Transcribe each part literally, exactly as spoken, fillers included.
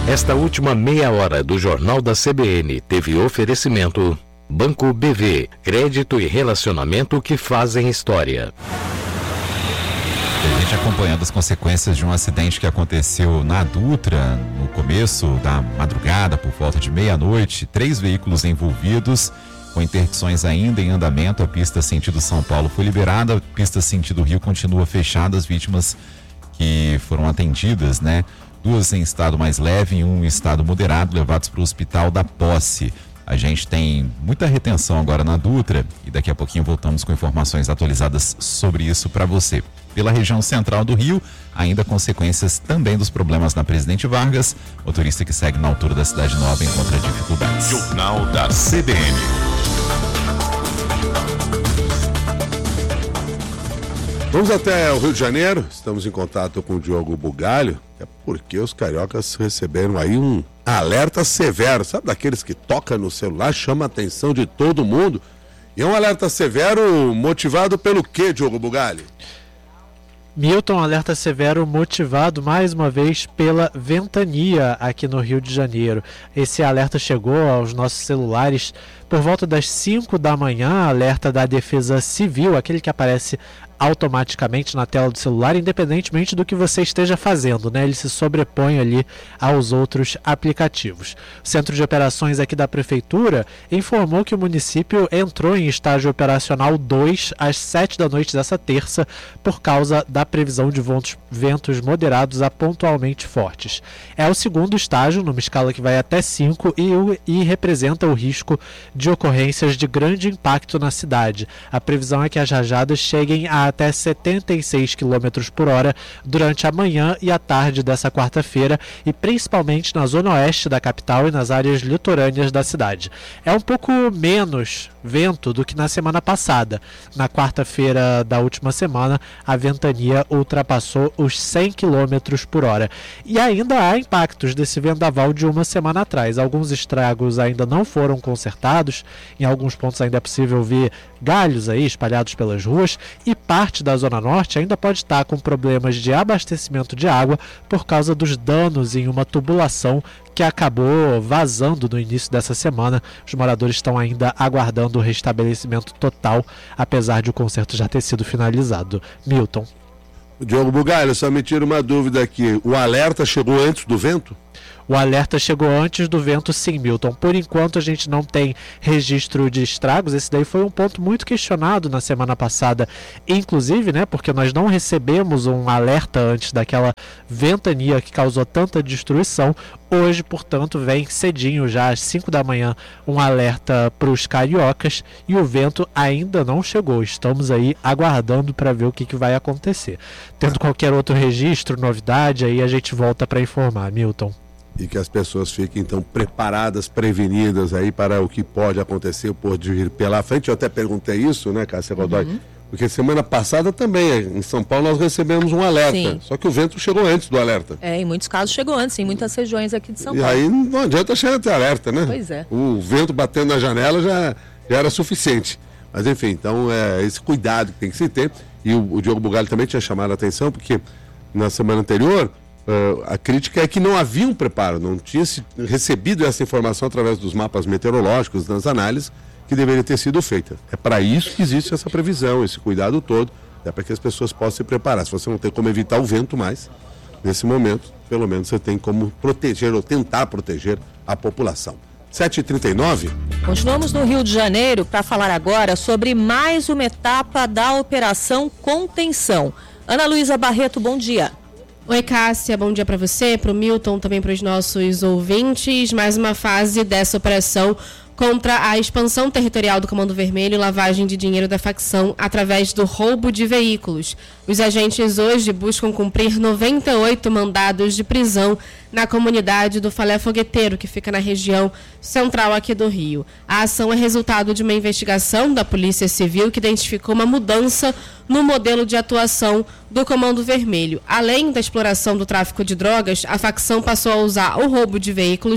Esta última meia hora do Jornal da C B N teve oferecimento Banco B V, crédito e relacionamento que fazem história. A gente acompanhando as consequências de um acidente que aconteceu na Dutra no começo da madrugada, por volta de meia-noite, três veículos envolvidos, com interdicções ainda em andamento. A pista sentido São Paulo foi liberada, a pista sentido Rio continua fechada. As vítimas que foram atendidas, né? Duas em estado mais leve e um em estado moderado, levados para o Hospital da Posse. A gente tem muita retenção agora na Dutra e daqui a pouquinho voltamos com informações atualizadas sobre isso para você. Pela região central do Rio, ainda consequências também dos problemas na Presidente Vargas. Motorista que segue na altura da Cidade Nova encontra dificuldades. Jornal da C B N. Vamos até o Rio de Janeiro, estamos em contato com o Diogo Bugalho, é porque os cariocas receberam aí um alerta severo, sabe daqueles que toca no celular, chama a atenção de todo mundo, e é um alerta severo motivado pelo quê, Diogo Bugalho? Milton, alerta severo motivado mais uma vez pela ventania aqui no Rio de Janeiro. Esse alerta chegou aos nossos celulares por volta das cinco da manhã, alerta da Defesa Civil, aquele que aparece automaticamente na tela do celular, independentemente do que você esteja fazendo, né? Ele se sobrepõe ali aos outros aplicativos. O Centro de Operações aqui da Prefeitura informou que o município entrou em estágio operacional dois às sete da noite dessa terça por causa da previsão de ventos, ventos moderados a pontualmente fortes. É o segundo estágio, numa escala que vai até cinco e, e representa o risco de ocorrências de grande impacto na cidade. A previsão é que as rajadas cheguem a até setenta e seis quilômetros por hora durante a manhã e a tarde dessa quarta-feira e principalmente na zona oeste da capital e nas áreas litorâneas da cidade. É um pouco menos vento do que na semana passada. Na quarta-feira da última semana, a ventania ultrapassou os cem quilômetros por hora. E ainda há impactos desse vendaval de uma semana atrás. Alguns estragos ainda não foram consertados, em alguns pontos ainda é possível ver galhos aí espalhados pelas ruas e parte da Zona Norte ainda pode estar com problemas de abastecimento de água por causa dos danos em uma tubulação que acabou vazando no início dessa semana. Os moradores estão ainda aguardando o restabelecimento total, apesar de o conserto já ter sido finalizado. Milton. Diogo Bugalho, só me tira uma dúvida aqui. O alerta chegou antes do vento? O alerta chegou antes do vento, sim, Milton. Por enquanto a gente não tem registro de estragos. Esse daí foi um ponto muito questionado na semana passada, inclusive, né, porque nós não recebemos um alerta antes daquela ventania que causou tanta destruição. Hoje, portanto, vem cedinho, já às cinco da manhã, um alerta para os cariocas e o vento ainda não chegou. Estamos aí aguardando para ver o que, que vai acontecer. Tendo qualquer outro registro, novidade, aí a gente volta para informar, Milton. E que as pessoas fiquem, então, preparadas, prevenidas aí para o que pode acontecer, pode vir pela frente. Eu até perguntei isso, né, Cássia Godoy? Uhum. Porque semana passada também, em São Paulo, nós recebemos um alerta. Sim. Só que o vento chegou antes do alerta. É, em muitos casos chegou antes, em muitas regiões aqui de São e Paulo. E aí não adianta chegar até alerta, né? Pois é. O vento batendo na janela já, já era suficiente. Mas enfim, então é esse cuidado que tem que se ter. E o, o Diogo Bugalho também tinha chamado a atenção, porque na semana anterior, uh, a crítica é que não havia um preparo, não tinha se recebido essa informação através dos mapas meteorológicos, das análises, que deveria ter sido feita. É para isso que existe essa previsão, esse cuidado todo, é para que as pessoas possam se preparar. Se você não tem como evitar o vento mais, nesse momento, pelo menos você tem como proteger ou tentar proteger a população. sete e trinta e nove. Continuamos no Rio de Janeiro para falar agora sobre mais uma etapa da Operação Contenção. Ana Luísa Barreto, bom dia. Oi, Cássia, bom dia para você, para o Milton, também para os nossos ouvintes. Mais uma fase dessa operação contra a expansão territorial do Comando Vermelho e lavagem de dinheiro da facção através do roubo de veículos. Os agentes hoje buscam cumprir noventa e oito mandados de prisão na comunidade do Falé Fogueteiro, que fica na região central aqui do Rio. A ação é resultado de uma investigação da Polícia Civil que identificou uma mudança no modelo de atuação do Comando Vermelho. Além da exploração do tráfico de drogas, a facção passou a usar o roubo de veículos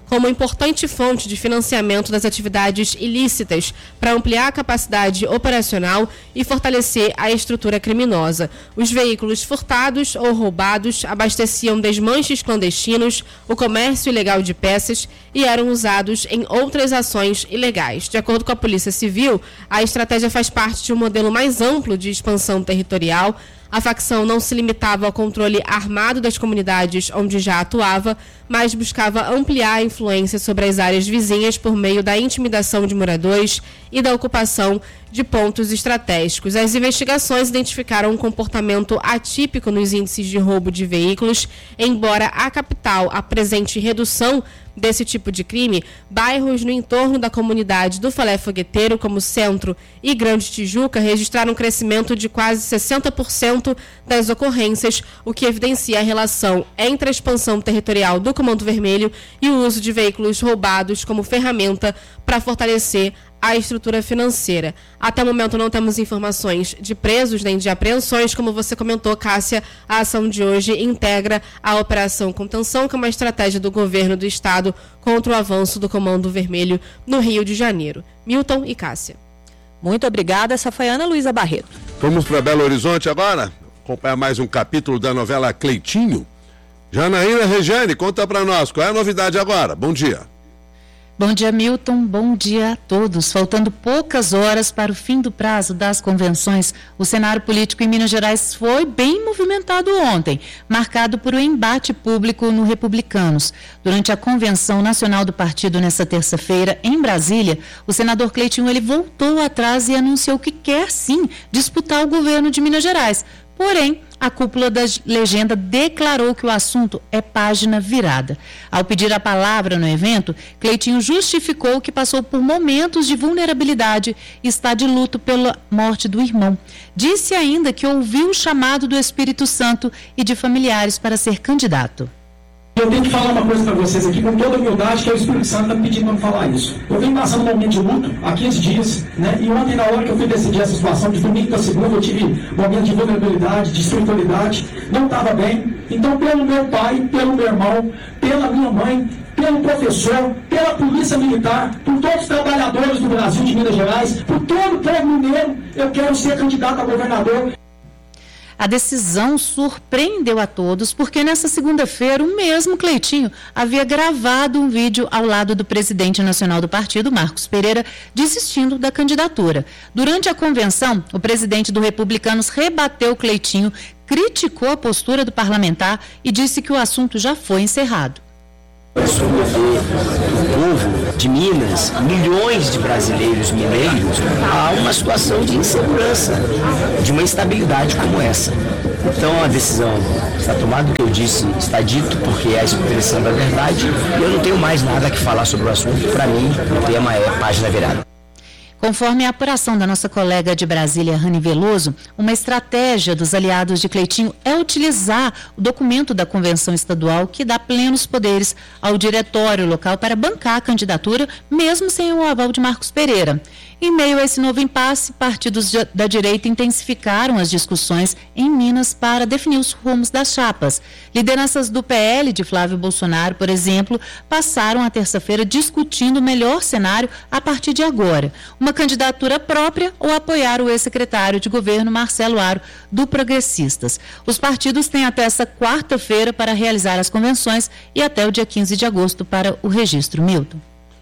como importante fonte de financiamento das atividades ilícitas para ampliar a capacidade operacional e fortalecer a estrutura criminosa. Os veículos furtados ou roubados abasteciam desmanches clandestinos, o comércio ilegal de peças e eram usados em outras ações ilegais. De acordo com a Polícia Civil, a estratégia faz parte de um modelo mais amplo de expansão territorial. A facção não se limitava ao controle armado das comunidades onde já atuava, mas buscava ampliar a influência sobre as áreas vizinhas por meio da intimidação de moradores e da ocupação de pontos estratégicos. As investigações identificaram um comportamento atípico nos índices de roubo de veículos. Embora a capital apresente redução desse tipo de crime, bairros no entorno da comunidade do Falé Fogueteiro, como Centro e Grande Tijuca, registraram um crescimento de quase sessenta por cento das ocorrências, o que evidencia a relação entre a expansão territorial do Comando Vermelho e o uso de veículos roubados como ferramenta para fortalecer a estrutura financeira. Até o momento não temos informações de presos nem de apreensões. Como você comentou, Cássia, a ação de hoje integra a Operação Contenção, que é uma estratégia do governo do estado contra o avanço do Comando Vermelho no Rio de Janeiro. Milton e Cássia. Muito obrigada, essa foi a Ana Luísa Barreto. Vamos para Belo Horizonte agora, acompanhar mais um capítulo da novela Cleitinho. Janaína Regiane, conta para nós, qual é a novidade agora? Bom dia. Bom dia, Milton. Bom dia a todos. Faltando poucas horas para o fim do prazo das convenções, o cenário político em Minas Gerais foi bem movimentado ontem, marcado por um embate público no Republicanos. Durante a convenção nacional do partido nesta terça-feira, em Brasília, o senador Cleitinho ele voltou atrás e anunciou que quer sim disputar o governo de Minas Gerais. Porém, a cúpula da legenda declarou que o assunto é página virada. Ao pedir a palavra no evento, Cleitinho justificou que passou por momentos de vulnerabilidade e está de luto pela morte do irmão. Disse ainda que ouviu o chamado do Espírito Santo e de familiares para ser candidato. Eu tenho que falar uma coisa para vocês aqui com toda humildade, que é o Espírito Santo está me pedindo para me falar isso. Eu venho passando um momento de luto há quinze dias, né? E ontem, na hora que eu fui decidir essa situação, de domingo para segunda, eu tive momento de vulnerabilidade, de espiritualidade, não estava bem. Então, pelo meu pai, pelo meu irmão, pela minha mãe, pelo professor, pela polícia militar, por todos os trabalhadores do Brasil, de Minas Gerais, por todo o povo mineiro, eu quero ser candidato a governador. A decisão surpreendeu a todos porque nessa segunda-feira o mesmo Cleitinho havia gravado um vídeo ao lado do presidente nacional do partido, Marcos Pereira, desistindo da candidatura. Durante a convenção, o presidente do Republicanos rebateu Cleitinho, criticou a postura do parlamentar e disse que o assunto já foi encerrado. Submeter o povo de Minas, milhões de brasileiros mineiros, a uma situação de insegurança, de uma instabilidade como essa. Então a decisão está tomada, o que eu disse está dito, porque é a expressão da verdade, e eu não tenho mais nada que falar sobre o assunto. Para mim, o tema é página virada. Conforme a apuração da nossa colega de Brasília, Rani Veloso, uma estratégia dos aliados de Cleitinho é utilizar o documento da convenção estadual que dá plenos poderes ao diretório local para bancar a candidatura, mesmo sem o aval de Marcos Pereira. Em meio a esse novo impasse, partidos da direita intensificaram as discussões em Minas para definir os rumos das chapas. Lideranças do P L de Flávio Bolsonaro, por exemplo, passaram a terça-feira discutindo o melhor cenário a partir de agora. Uma candidatura própria ou apoiar o ex-secretário de governo Marcelo Aro, do Progressistas. Os partidos têm até essa quarta-feira para realizar as convenções e até o dia quinze de agosto para o registro. Milton.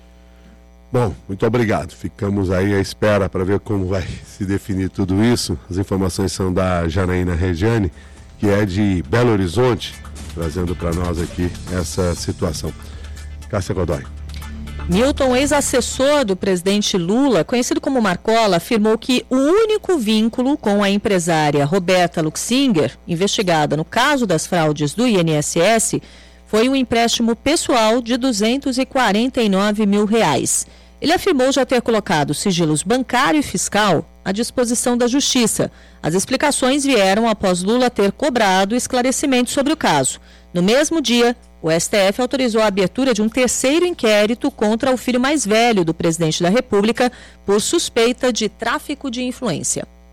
Bom, muito obrigado. Ficamos aí à espera para ver como vai se definir tudo isso. As informações são da Janaína Regiane, que é de Belo Horizonte, trazendo para nós aqui essa situação. Cássia Godoy. Milton, ex-assessor do presidente Lula, conhecido como Marcola, afirmou que o único vínculo com a empresária Roberta Luxinger, investigada no caso das fraudes do I N S S, foi um empréstimo pessoal de duzentos e quarenta e nove mil reais. Ele afirmou já ter colocado sigilos bancário e fiscal à disposição da Justiça. As explicações vieram após Lula ter cobrado esclarecimentos sobre o caso. No mesmo dia, o S T F autorizou a abertura de um terceiro inquérito contra o filho mais velho do presidente da República por suspeita de tráfico de influência.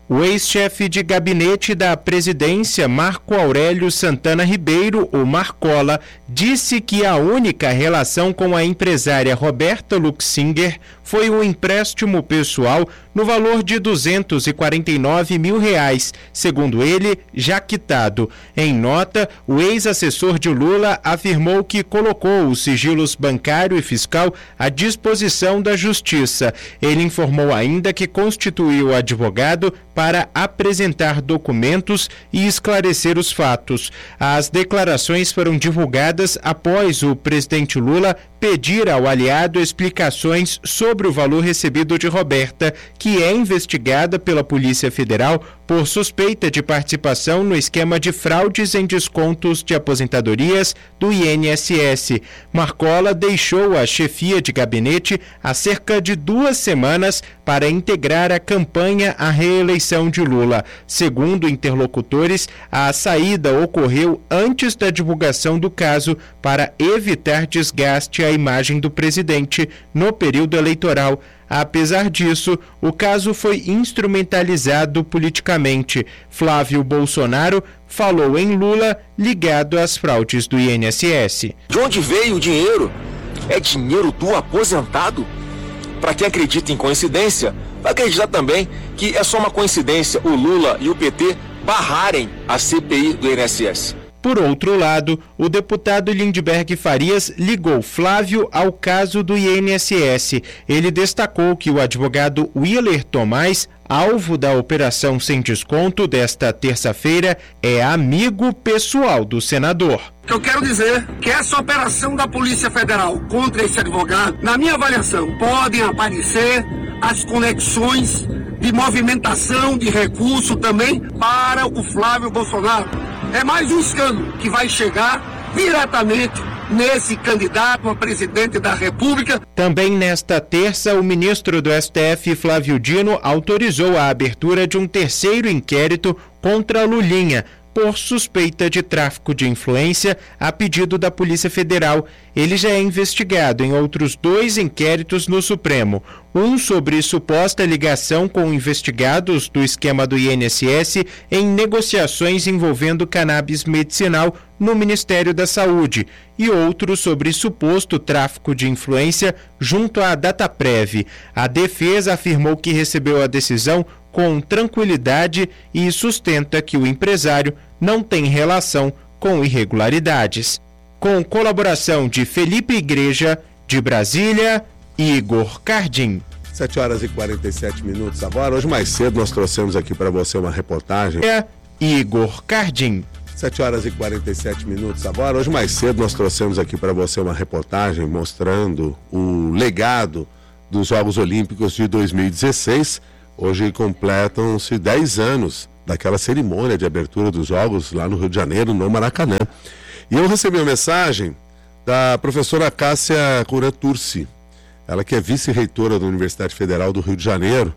O ex-chefe de gabinete da presidência, Marco Aurélio Santana Ribeiro, o Marcola, disse que a única relação com a empresária Roberta Luxinger foi um empréstimo pessoal no valor de duzentos e quarenta e nove mil reais, segundo ele, já quitado. Em nota, o ex-assessor de Lula afirmou que colocou os sigilos bancário e fiscal à disposição da Justiça. Ele informou ainda que constituiu o advogado para apresentar documentos e esclarecer os fatos. As declarações foram divulgadas após o presidente Lula pedir ao aliado explicações sobre o valor recebido de Roberta, que é investigada pela Polícia Federal por suspeita de participação no esquema de fraudes em descontos de aposentadorias do I N S S. Marcola deixou a chefia de gabinete há cerca de duas semanas para integrar a campanha à reeleição de Lula. Segundo interlocutores, a saída ocorreu antes da divulgação do caso para evitar desgaste à imagem do presidente no período eleitoral. Apesar disso, o caso foi instrumentalizado politicamente. Flávio Bolsonaro falou em Lula ligado às fraudes do I N S S. De onde veio o dinheiro? É dinheiro do aposentado? Para quem acredita em coincidência, vai acreditar também que é só uma coincidência o Lula e o P T barrarem a C P I do I N S S. Por outro lado, o deputado Lindbergh Farias ligou Flávio ao caso do I N S S. Ele destacou que o advogado Willer Tomás, alvo da operação sem desconto desta terça-feira, é amigo pessoal do senador. Eu quero dizer que essa operação da Polícia Federal contra esse advogado, na minha avaliação, podem aparecer as conexões de movimentação de recurso também para o Flávio Bolsonaro. É mais um escândalo que vai chegar diretamente nesse candidato a presidente da República. Também nesta terça, o ministro do S T F, Flávio Dino, autorizou a abertura de um terceiro inquérito contra Lulinha, por suspeita de tráfico de influência a pedido da Polícia Federal. Ele já é investigado em outros dois inquéritos no Supremo. Um sobre suposta ligação com investigados do esquema do I N S S em negociações envolvendo cannabis medicinal no Ministério da Saúde e outro sobre suposto tráfico de influência junto à Dataprev. A defesa afirmou que recebeu a decisão com tranquilidade e sustenta que o empresário não tem relação com irregularidades. Com colaboração de Felipe Igreja, de Brasília, Igor Cardim. sete horas e quarenta e sete minutos agora. Hoje mais cedo nós trouxemos aqui para você uma reportagem. É Igor Cardim. sete horas e quarenta e sete minutos agora. Hoje mais cedo nós trouxemos aqui para você uma reportagem mostrando o legado dos Jogos Olímpicos de dois mil e dezesseis. Hoje completam-se dez anos daquela cerimônia de abertura dos Jogos lá no Rio de Janeiro, no Maracanã. E eu recebi uma mensagem da professora Cássia Curatursi, ela que é vice-reitora da Universidade Federal do Rio de Janeiro,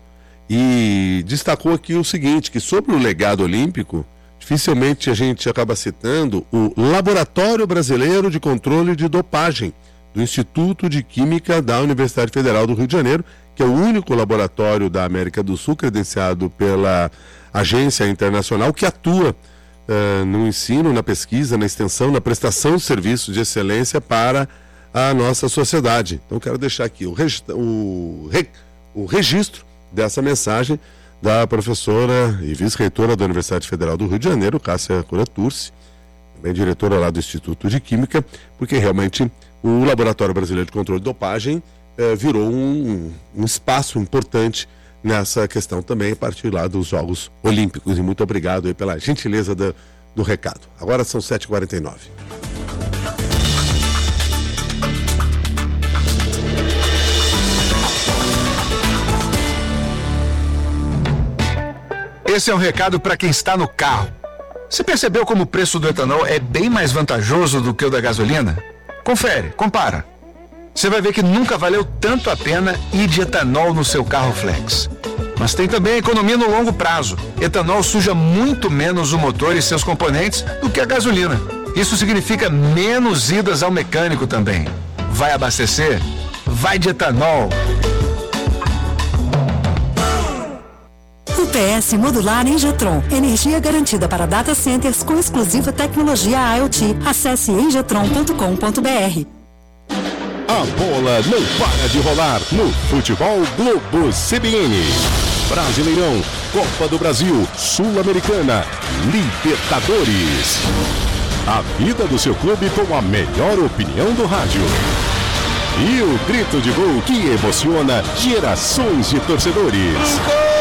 e destacou aqui o seguinte, que sobre o legado olímpico, dificilmente a gente acaba citando o Laboratório Brasileiro de Controle de Dopagem, do Instituto de Química da Universidade Federal do Rio de Janeiro, que é o único laboratório da América do Sul credenciado pela agência internacional que atua uh, no ensino, na pesquisa, na extensão, na prestação de serviços de excelência para a nossa sociedade. Então quero deixar aqui o, regi- o, re- o registro dessa mensagem da professora e vice-reitora da Universidade Federal do Rio de Janeiro, Cássia Curatursi, também diretora lá do Instituto de Química, porque realmente o Laboratório Brasileiro de Controle de Dopagem eh, virou um, um espaço importante nessa questão também, a partir lá dos Jogos Olímpicos. E muito obrigado aí pela gentileza da, do recado. Agora são sete e quarenta e nove. Esse é um recado para quem está no carro. Você percebeu como o preço do etanol é bem mais vantajoso do que o da gasolina? Confere, compara. Você vai ver que nunca valeu tanto a pena ir de etanol no seu carro flex. Mas tem também economia no longo prazo. Etanol suja muito menos o motor e seus componentes do que a gasolina. Isso significa menos idas ao mecânico também. Vai abastecer? Vai de etanol. O U P S modular Engetron. Energia garantida para data centers com exclusiva tecnologia IoT. Acesse engetron ponto com ponto br. A bola não para de rolar no Futebol Globo C B N. Brasileirão, Copa do Brasil, Sul-Americana, Libertadores. A vida do seu clube com a melhor opinião do rádio. E o grito de gol que emociona gerações de torcedores.